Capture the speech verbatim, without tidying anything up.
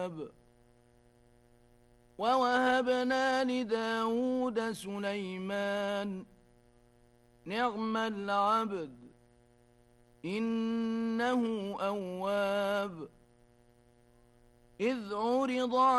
ووهبنا لداود سليمان نعم العبد إنه أواب إذ عرض